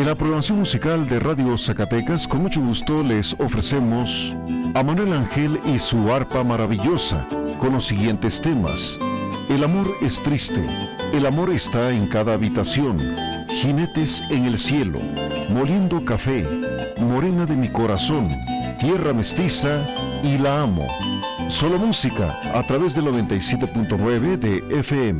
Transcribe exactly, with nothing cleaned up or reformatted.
En la programación musical de Radio Zacatecas, con mucho gusto les ofrecemos a Manuel Ángel y su arpa maravillosa, con los siguientes temas: El amor es triste, el amor está en cada habitación, Jinetes en el cielo, Moliendo café, Morena de mi corazón, Tierra mestiza y La amo. Solo música a través del noventa y siete punto nueve de F M.